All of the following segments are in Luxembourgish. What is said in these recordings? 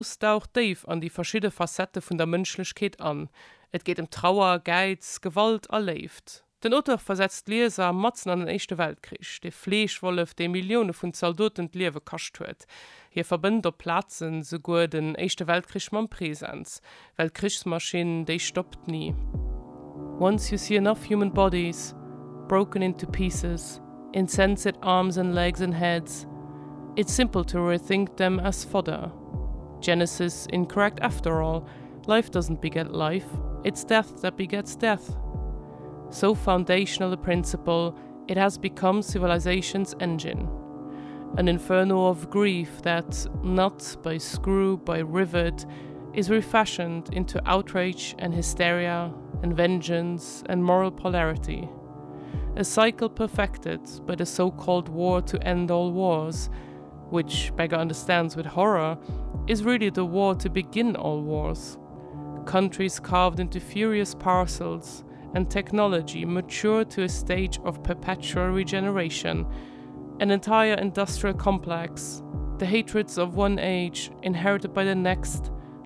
taucht Dave an die verschiedene Facette von der Menschlichkeit an. Es geht Trauer, Geiz, Gewalt erlebt. Den Autor versetzt Leser Matzen an den Ersten Weltkrieg, der Fleischwolf, der Millionen von Soldaten die Leben gekostet hat. Hier verbindet Platzen sogar den Ersten Weltkrieg mit Präsenz, weil Kriegsmaschinen, die stoppt nie. Once you see enough human bodies, broken into pieces, insensate arms and legs and heads, it's simple to rethink them as fodder. Genesis incorrect after all. Life doesn't beget life, it's death that begets death. So foundational a principle, it has become civilization's engine. An inferno of grief that, not by screw, by rivet, is refashioned into outrage and hysteria and vengeance and moral polarity. A cycle perfected by the so-called war to end all wars, which Beggar understands with horror, is really the war to begin all wars. Countries carved into furious parcels, and technology matured to a stage of perpetual regeneration, an entire industrial complex, the hatreds of one age inherited by the next,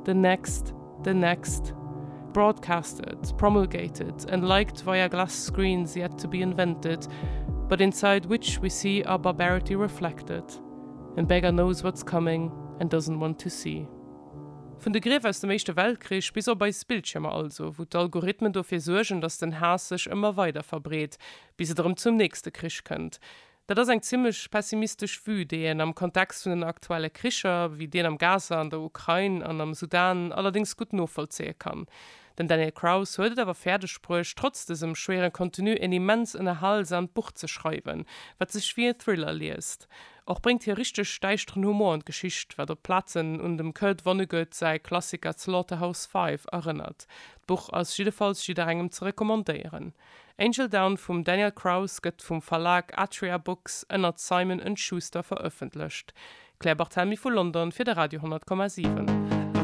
broadcasted, promulgated, and liked via glass screens yet to be invented, but inside which we see our barbarity reflected. And Beggar knows what's coming and doesn't want to see. Von der Griff aus dem Ersten Weltkrieg bis auch bei Bildschirmen also, wo die Algorithmen dafür sorgen, dass den Hass sich immer weiter verbreitet, bis er darum zum nächsten Krieg kommt. Das ist ein ziemlich pessimistisch Vue, den am Kontext von den aktuellen Kriegen, wie den am Gaza, an der Ukraine und am Sudan, allerdings gut nachvollziehen kann. Denn Daniel Kraus hörte aber Pferdesprüche trotz diesem schweren Kontinu ein immens unterhaltsames Buch zu schreiben, was sich wie ein Thriller liest. Auch bringt hier richtig steigeren Humor und Geschichte, weil der Platzen und dem Kurt Vonnegut sei Klassiker Slaughterhouse 5 erinnert. Das Buch ist jedenfalls jederem zu rekommandieren. Angel Down vom Daniel Kraus wird vom Verlag Atria Books und Simon & Schuster veröffentlicht. Claire Barthelmy von London für der Radio 100,7.